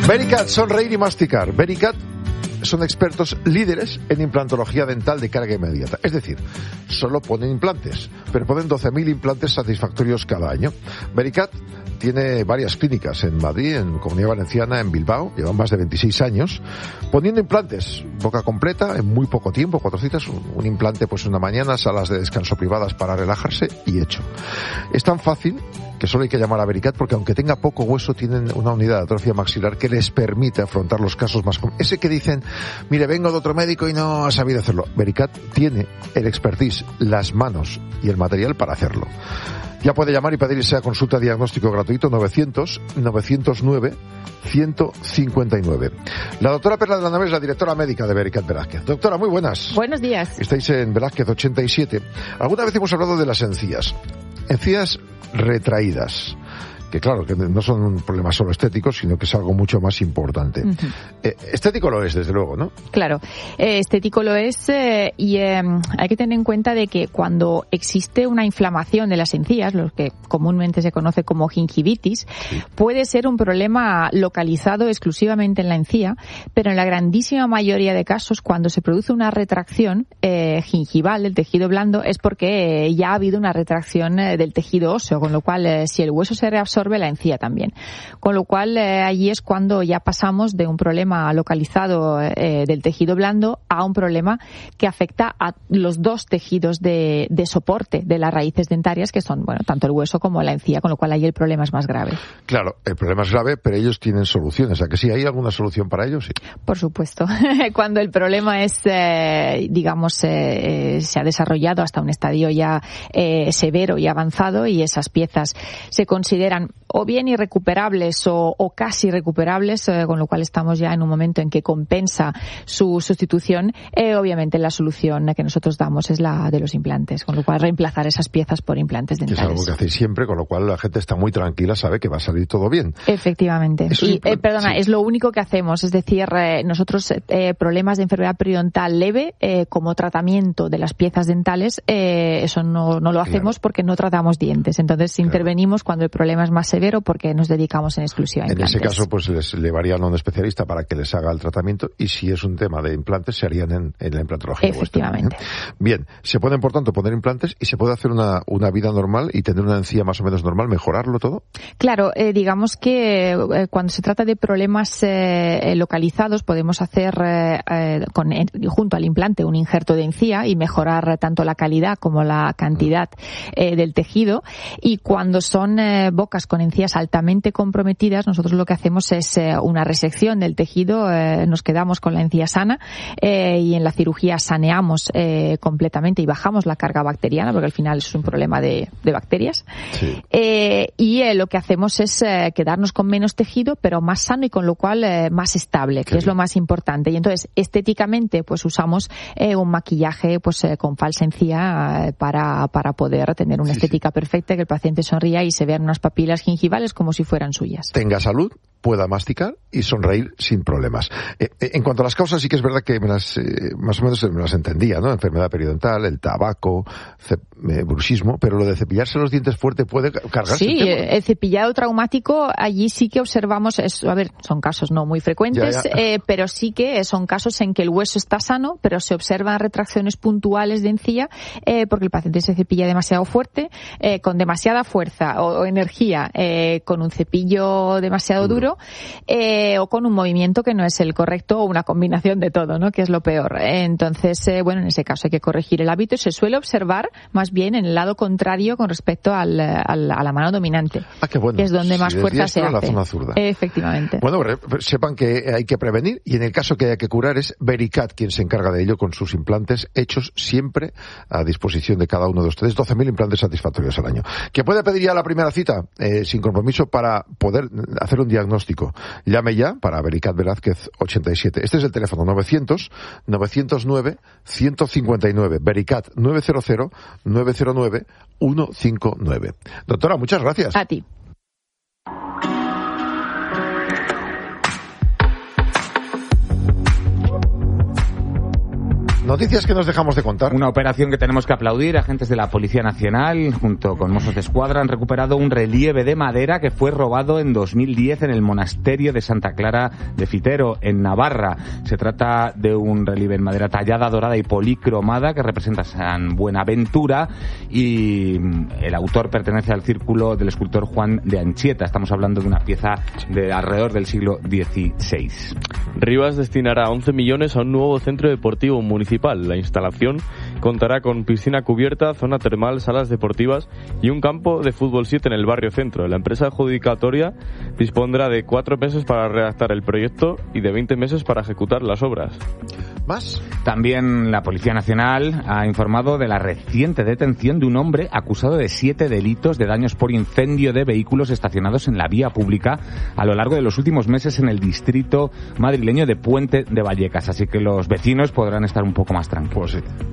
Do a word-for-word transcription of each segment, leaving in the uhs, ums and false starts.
Vericat, sonreír y masticar. Vericat son expertos líderes en implantología dental de carga inmediata. Es decir, solo ponen implantes, pero ponen doce mil implantes satisfactorios cada año. Vericat tiene varias clínicas en Madrid, en Comunidad Valenciana, en Bilbao. Llevan más de veintiséis años poniendo implantes, boca completa, en muy poco tiempo, cuatro citas, un, un implante pues una mañana, salas de descanso privadas para relajarse y hecho. Es tan fácil que solo hay que llamar a Vericat porque aunque tenga poco hueso tienen una unidad de atrofia maxilar que les permite afrontar los casos más comunes. Ese que dicen, mire, vengo de otro médico y no ha sabido hacerlo. Vericat tiene el expertise, las manos y el material para hacerlo. Ya puede llamar y pedirse a consulta diagnóstico gratuito novecientos, novecientos nueve, ciento cincuenta y nueve. La doctora Perla de la Nave es la directora médica de Vericat Velázquez. Doctora, muy buenas. Buenos días. Estáis en Velázquez ochenta y siete. Alguna vez hemos hablado de las encías. Encías retraídas, que claro, que no son un problema solo estético, sino que es algo mucho más importante. Uh-huh. Eh, estético lo es, desde luego, ¿no? Claro, eh, estético lo es eh, y eh, hay que tener en cuenta de que cuando existe una inflamación de las encías, lo que comúnmente se conoce como gingivitis, sí, puede ser un problema localizado exclusivamente en la encía, pero en la grandísima mayoría de casos, cuando se produce una retracción eh, gingival del tejido blando, es porque eh, ya ha habido una retracción eh, del tejido óseo, con lo cual, eh, si el hueso se reabsorbe, absorbe la encía también. Con lo cual, eh, allí es cuando ya pasamos de un problema localizado eh, del tejido blando a un problema que afecta a los dos tejidos de, de soporte de las raíces dentarias, que son, bueno, tanto el hueso como la encía, con lo cual ahí el problema es más grave. Claro, el problema es grave, pero ellos tienen soluciones. ¿A que sí? ¿Hay alguna solución para ellos? Sí. Por supuesto. Cuando el problema es, eh, digamos, eh, se ha desarrollado hasta un estadio ya eh, severo y avanzado y esas piezas se consideran o bien irrecuperables o, o casi recuperables, eh, con lo cual estamos ya en un momento en que compensa su sustitución, eh, obviamente la solución que nosotros damos es la de los implantes, con lo cual reemplazar esas piezas por implantes dentales. Es algo que hacéis siempre, con lo cual la gente está muy tranquila, sabe que va a salir todo bien. Efectivamente. Eso y, eh, perdona, sí, es lo único que hacemos, es decir, eh, nosotros eh, problemas de enfermedad periodontal leve, eh, como tratamiento de las piezas dentales, eh, eso no, no lo hacemos, claro, porque no tratamos dientes. Entonces, claro, intervenimos cuando el problema es más severo porque nos dedicamos en exclusiva a implantes. En ese caso, pues les llevarían a un especialista para que les haga el tratamiento y si es un tema de implantes, se harían en, en la implantología. Efectivamente. Vuestra, ¿eh? Bien, se pueden, por tanto, poner implantes y se puede hacer una, una vida normal y tener una encía más o menos normal, mejorarlo todo. Claro, eh, digamos que eh, cuando se trata de problemas eh, localizados, podemos hacer eh, eh, con, eh, junto al implante un injerto de encía y mejorar tanto la calidad como la cantidad eh, del tejido. Y cuando son eh, bocas con encías altamente comprometidas, nosotros lo que hacemos es eh, una resección del tejido, eh, nos quedamos con la encía sana eh, y en la cirugía saneamos eh, completamente y bajamos la carga bacteriana, porque al final es un problema de, de bacterias. Sí. Eh, y eh, lo que hacemos es eh, quedarnos con menos tejido, pero más sano y con lo cual eh, más estable, que sí, es lo más importante. Y entonces, estéticamente, pues usamos eh, un maquillaje pues eh, con falsa encía eh, para, para poder tener una sí, estética sí. perfecta, que el paciente sonría y se vean unas papilas gingivales como si fueran suyas. Tenga salud, pueda masticar y sonreír sin problemas. Eh, en cuanto a las causas, sí que es verdad que me las, eh, más o menos me las entendía, ¿no? Enfermedad periodontal, el tabaco, cep- eh, bruxismo, pero lo de cepillarse los dientes fuerte puede cargarse. Sí, el, el cepillado traumático, allí sí que observamos, es, a ver, son casos no muy frecuentes, ya, ya. Eh, pero sí que son casos en que el hueso está sano, pero se observan retracciones puntuales de encía, eh, porque el paciente se cepilla demasiado fuerte, eh, con demasiada fuerza o, o energía, eh, con un cepillo demasiado duro, Eh, o con un movimiento que no es el correcto o una combinación de todo, ¿no? Que es lo peor. Entonces, eh, bueno, en ese caso hay que corregir el hábito y se suele observar más bien en el lado contrario con respecto al, al, a la mano dominante. Ah, qué bueno. Que es donde si más fuerza se hace. La zona zurda. Efectivamente. Bueno, sepan que hay que prevenir y en el caso que haya que curar es Vericat quien se encarga de ello con sus implantes hechos siempre a disposición de cada uno de ustedes. doce mil implantes satisfactorios al año. ¿Que puede pedir ya la primera cita eh, sin compromiso para poder hacer un diagnóstico? Llame ya para Vericat Velázquez ochenta y siete. Este es el teléfono novecientos, novecientos nueve, ciento cincuenta y nueve. Vericat nueve cero cero, nueve cero nueve, uno cinco nueve. Doctora, muchas gracias. A ti. Noticias que nos dejamos de contar. Una operación que tenemos que aplaudir. Agentes de la Policía Nacional, junto con Mossos de Escuadra, han recuperado un relieve de madera que fue robado en dos mil diez en el monasterio de Santa Clara de Fitero, en Navarra. Se trata de un relieve en madera tallada, dorada y policromada que representa a San Buenaventura, y el autor pertenece al círculo del escultor Juan de Anchieta. Estamos hablando de una pieza de alrededor del siglo dieciséis. Rivas destinará once millones a un nuevo centro deportivo municipal. La instalación contará con piscina cubierta, zona termal, salas deportivas y un campo de fútbol siete en el barrio centro. La empresa adjudicatoria dispondrá de cuatro meses para redactar el proyecto y de veinte meses para ejecutar las obras. ¿Más? También la Policía Nacional ha informado de la reciente detención de un hombre acusado de siete delitos de daños por incendio de vehículos estacionados en la vía pública a lo largo de los últimos meses en el distrito madrileño de Puente de Vallecas. Así que los vecinos podrán estar un poco más tranquilos. Pues sí.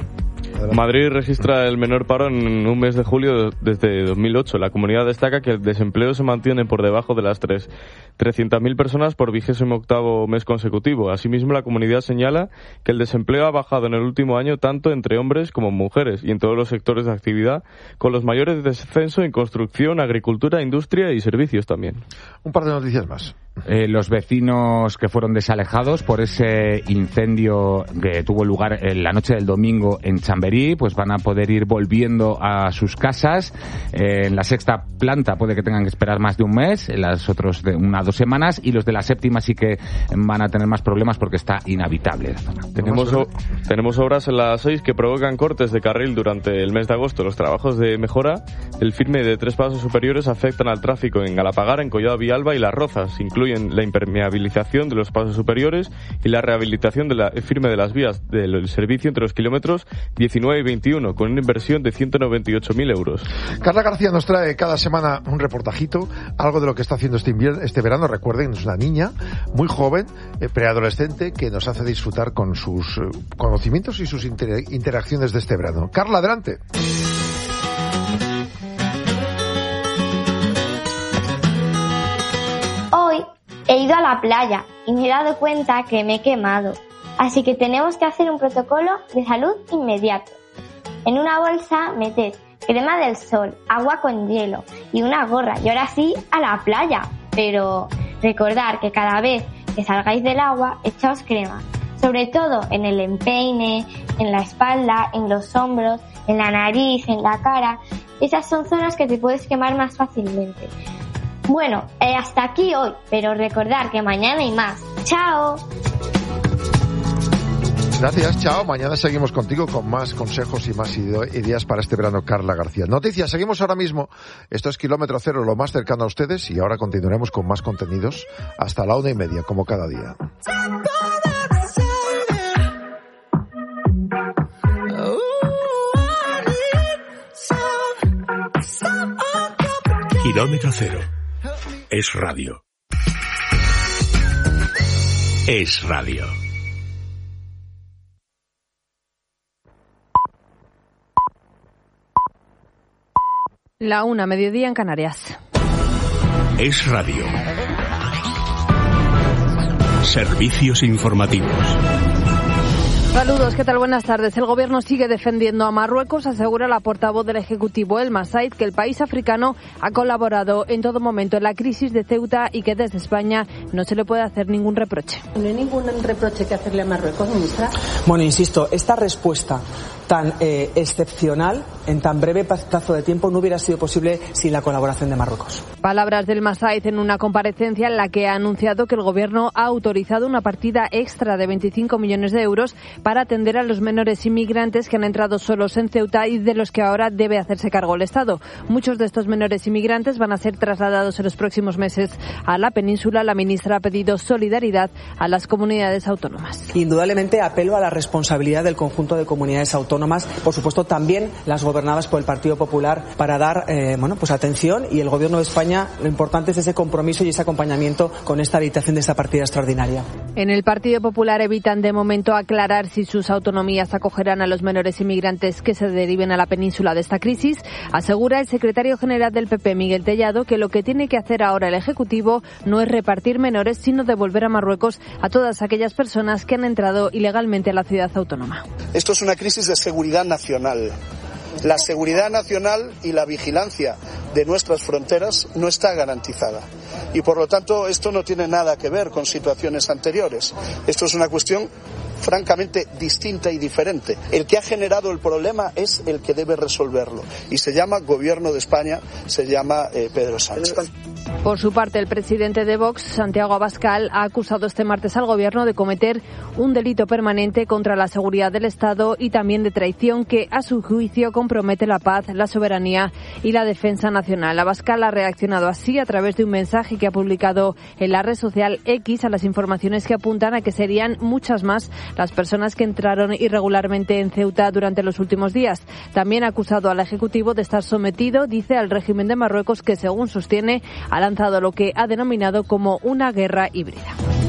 Madrid registra el menor paro en un mes de julio desde dos mil ocho. La comunidad destaca que el desempleo se mantiene por debajo de las trescientas mil personas por vigésimo octavo mes consecutivo. Asimismo, la comunidad señala que el desempleo ha bajado en el último año tanto entre hombres como mujeres y en todos los sectores de actividad, con los mayores descensos en construcción, agricultura, industria y servicios también. Un par de noticias más. Eh, los vecinos que fueron desalejados por ese incendio que tuvo lugar en la noche del domingo en Chamberí, pues van a poder ir volviendo a sus casas. Eh, en la sexta planta puede que tengan que esperar más de un mes, en las otras de una o dos semanas, y los de la séptima sí que van a tener más problemas porque está inhabitable la zona. Tenemos, o, tenemos obras en la seis que provocan cortes de carril durante el mes de agosto. Los trabajos de mejora del firme de tres pasos superiores afectan al tráfico en Galapagar, en Collado Villalba y Las Rozas. Incluyen la impermeabilización de los pasos superiores y la rehabilitación de la firme de las vías del servicio entre los kilómetros diecinueve y veintiuno, con una inversión de ciento noventa y ocho mil euros. Carla García nos trae cada semana un reportajito, algo de lo que está haciendo este invierno, este verano. Recuerden, es una niña muy joven, eh, preadolescente, que nos hace disfrutar con sus eh, conocimientos y sus inter- interacciones de este verano. Carla, adelante. Hoy he ido a la playa y me he dado cuenta que me he quemado, así que tenemos que hacer un protocolo de salud inmediato. En una bolsa meted crema del sol, agua con hielo y una gorra, y ahora sí a la playa. Pero recordad que cada vez que salgáis del agua, echaos crema, sobre todo en el empeine, en la espalda, en los hombros, en la nariz, en la cara. Esas son zonas que te puedes quemar más fácilmente. Bueno, eh, hasta aquí hoy, pero recordad que mañana hay más. ¡Chao! Gracias, chao. Mañana seguimos contigo con más consejos y más ideas para este verano, Carla García. Noticias, seguimos ahora mismo. Esto es Kilómetro Cero, lo más cercano a ustedes, y ahora continuaremos con más contenidos hasta la una y media, como cada día. Kilómetro Cero es radio. Es radio. La una, mediodía en Canarias. Es radio. Servicios informativos. Saludos, ¿qué tal? Buenas tardes. El Gobierno sigue defendiendo a Marruecos. Asegura la portavoz del Ejecutivo, Elma Said, que el país africano ha colaborado en todo momento en la crisis de Ceuta y que desde España no se le puede hacer ningún reproche. ¿No hay ningún reproche que hacerle a Marruecos, ministra? Bueno, insisto, esta respuesta tan eh, excepcional en tan breve plazo de tiempo no hubiera sido posible sin la colaboración de Marruecos. Palabras del Masaid en una comparecencia en la que ha anunciado que el Gobierno ha autorizado una partida extra de veinticinco millones de euros para atender a los menores inmigrantes que han entrado solos en Ceuta y de los que ahora debe hacerse cargo el Estado. Muchos de estos menores inmigrantes van a ser trasladados en los próximos meses a la península. La ministra ha pedido solidaridad a las comunidades autónomas. Indudablemente apelo a la responsabilidad del conjunto de comunidades autónomas, por supuesto también las gobernadas por el Partido Popular, para dar eh, bueno, pues atención, y el Gobierno de España España, lo importante es ese compromiso y ese acompañamiento con esta habilitación de esta partida extraordinaria. En el Partido Popular evitan de momento aclarar si sus autonomías acogerán a los menores inmigrantes que se deriven a la península de esta crisis. Asegura el secretario general del P P, Miguel Tellado, que lo que tiene que hacer ahora el Ejecutivo no es repartir menores, sino devolver a Marruecos a todas aquellas personas que han entrado ilegalmente a la ciudad autónoma. Esto es una crisis de seguridad nacional. La seguridad nacional y la vigilancia de nuestras fronteras no está garantizada. Y por lo tanto esto no tiene nada que ver con situaciones anteriores. Esto es una cuestión francamente distinta y diferente. El que ha generado el problema es el que debe resolverlo. Y se llama Gobierno de España, se llama eh, Pedro Sánchez. Por su parte, el presidente de Vox, Santiago Abascal, ha acusado este martes al Gobierno de cometer un delito permanente contra la seguridad del Estado y también de traición que, a su juicio, compromete la paz, la soberanía y la defensa nacional. Abascal ha reaccionado así a través de un mensaje que ha publicado en la red social X a las informaciones que apuntan a que serían muchas más las personas que entraron irregularmente en Ceuta durante los últimos días. También ha acusado al Ejecutivo de estar sometido, dice, al régimen de Marruecos, que, según sostiene, ha lanzado lo que ha denominado como una guerra híbrida.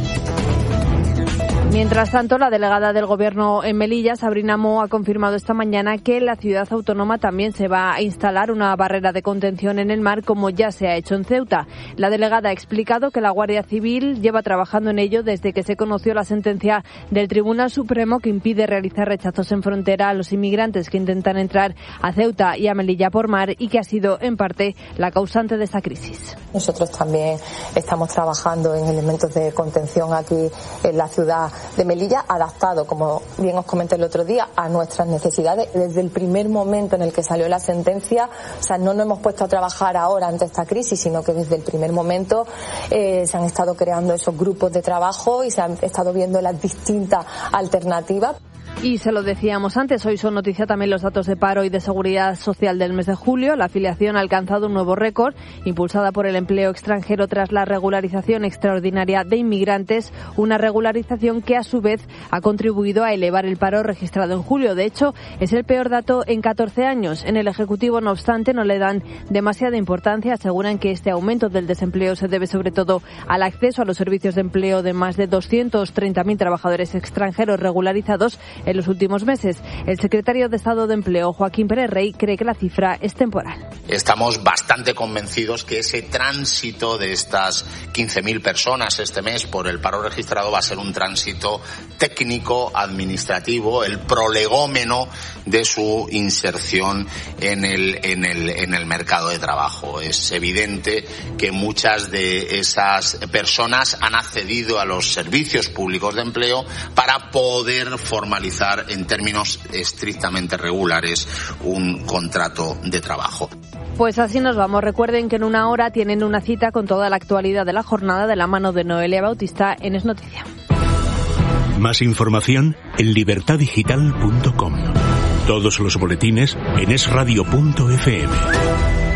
Mientras tanto, la delegada del Gobierno en Melilla, Sabrina Moe, ha confirmado esta mañana que en la ciudad autónoma también se va a instalar una barrera de contención en el mar, como ya se ha hecho en Ceuta. La delegada ha explicado que la Guardia Civil lleva trabajando en ello desde que se conoció la sentencia del Tribunal Supremo que impide realizar rechazos en frontera a los inmigrantes que intentan entrar a Ceuta y a Melilla por mar, y que ha sido, en parte, la causante de esta crisis. Nosotros también estamos trabajando en elementos de contención aquí en la ciudad de Melilla, adaptado, como bien os comenté el otro día, a nuestras necesidades. Desde el primer momento en el que salió la sentencia, o sea, no nos hemos puesto a trabajar ahora ante esta crisis, sino que desde el primer momento eh, se han estado creando esos grupos de trabajo y se han estado viendo las distintas alternativas. Y se lo decíamos antes, hoy son noticia también los datos de paro y de seguridad social del mes de julio. La afiliación ha alcanzado un nuevo récord, impulsada por el empleo extranjero tras la regularización extraordinaria de inmigrantes, una regularización que a su vez ha contribuido a elevar el paro registrado en julio. De hecho, es el peor dato en catorce años. En el Ejecutivo, no obstante, no le dan demasiada importancia. Aseguran que este aumento del desempleo se debe sobre todo al acceso a los servicios de empleo de más de doscientos treinta mil trabajadores extranjeros regularizados en los últimos meses. El secretario de Estado de Empleo, Joaquín Pérez Rey, cree que la cifra es temporal. Estamos bastante convencidos que ese tránsito de estas quince mil personas este mes por el paro registrado va a ser un tránsito técnico, administrativo, el prolegómeno de su inserción en el, en el, en el mercado de trabajo. Es evidente que muchas de esas personas han accedido a los servicios públicos de empleo para poder formalizar en términos estrictamente regulares un contrato de trabajo. Pues así nos vamos. Recuerden que en una hora tienen una cita con toda la actualidad de la jornada de la mano de Noelia Bautista en Es Noticia. Más información en libertad digital punto com. Todos los boletines en es radio punto efe eme.